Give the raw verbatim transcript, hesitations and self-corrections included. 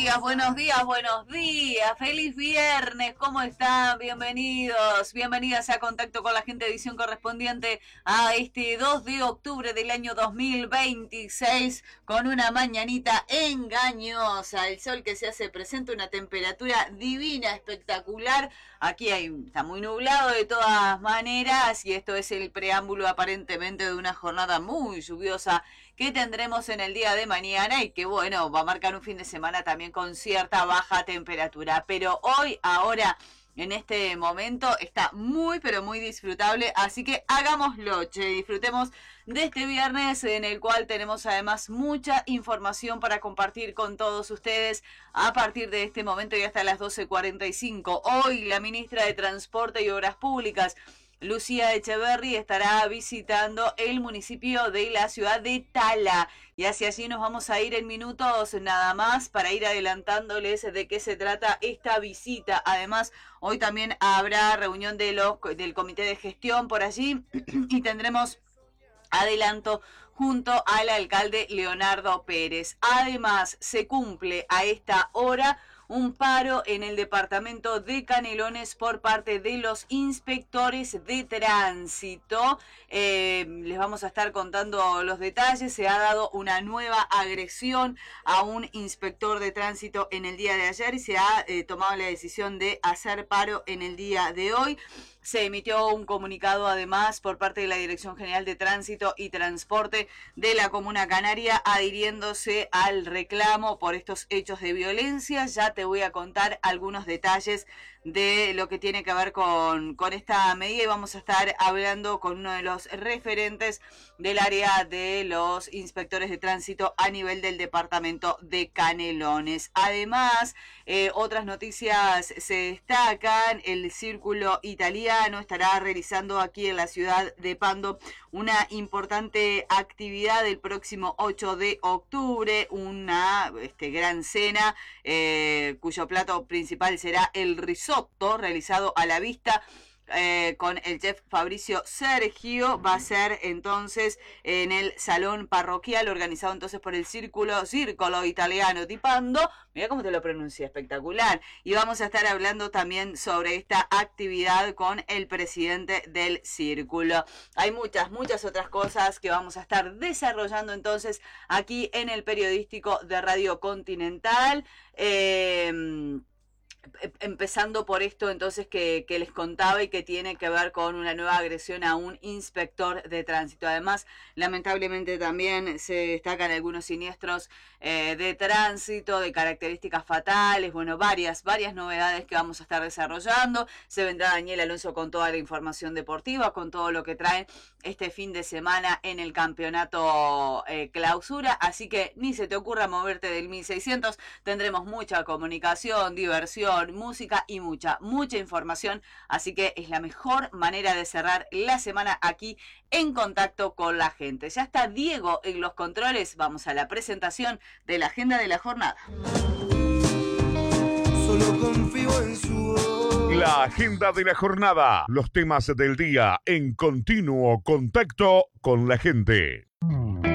días, buenos días, buenos días. Feliz viernes, ¿cómo están? Bienvenidos, bienvenidas a Contacto con la Gente, edición correspondiente a este dos de octubre del año dos mil veintiséis, con una mañanita engañosa. El sol que se hace presente, una temperatura divina, espectacular. Aquí hay, está muy nublado de todas maneras y esto es el preámbulo aparentemente de una jornada muy lluviosa que tendremos en el día de mañana y que, bueno, va a marcar un fin de semana también con cierta baja temperatura. Pero hoy, ahora, en este momento, está muy, pero muy disfrutable. Así que hagámoslo, che, disfrutemos de este viernes en el cual tenemos además mucha información para compartir con todos ustedes a partir de este momento y hasta las doce cuarenta y cinco. Hoy la ministra de Transporte y Obras Públicas, Lucía Echeverri, estará visitando el municipio de la ciudad de Tala. Y hacia allí nos vamos a ir en minutos nada más para ir adelantándoles de qué se trata esta visita. Además, hoy también habrá reunión de los, del comité de gestión por allí y tendremos adelanto junto al alcalde Leonardo Pérez. Además, se cumple a esta hora un paro en el departamento de Canelones por parte de los inspectores de tránsito. Eh, les vamos a estar contando los detalles. Se ha dado una nueva agresión a un inspector de tránsito en el día de ayer y se ha eh, tomado la decisión de hacer paro en el día de hoy. Se emitió un comunicado además por parte de la Dirección General de Tránsito y Transporte de la Comuna Canaria adhiriéndose al reclamo por estos hechos de violencia. Ya te voy a contar algunos detalles de lo que tiene que ver con, con esta medida y vamos a estar hablando con uno de los referentes del área de los inspectores de tránsito a nivel del departamento de Canelones. Además, eh, otras noticias se destacan. El Círculo Italiano estará realizando aquí en la ciudad de Pando una importante actividad el próximo ocho de octubre, una este, gran cena eh, cuyo plato principal será el risotto realizado a la vista Eh, con el chef Fabricio Sergio. Va a ser entonces en el salón parroquial organizado entonces por el Círculo, Círculo Italiano di Pando. Mira cómo te lo pronuncia, espectacular. Y vamos a estar hablando también sobre esta actividad con el presidente del Círculo. Hay muchas, muchas otras cosas que vamos a estar desarrollando entonces aquí en el periodístico de Radio Continental. Eh... Empezando por esto entonces que, que les contaba y que tiene que ver con una nueva agresión a un inspector de tránsito. Además, lamentablemente también se destacan algunos siniestros eh, de tránsito, de características fatales, bueno, varias, varias novedades que vamos a estar desarrollando. Se vendrá Daniel Alonso con toda la información deportiva, con todo lo que traen este fin de semana en el campeonato eh, clausura, así que ni se te ocurra moverte del mil seiscientos, tendremos mucha comunicación, diversión, música y mucha, mucha información, así que es la mejor manera de cerrar la semana aquí en Contacto con la Gente. Ya está Diego en los controles, vamos a la presentación de la agenda de la jornada. Solo confío en su voz. La agenda de la jornada, los temas del día en continuo contacto con la gente.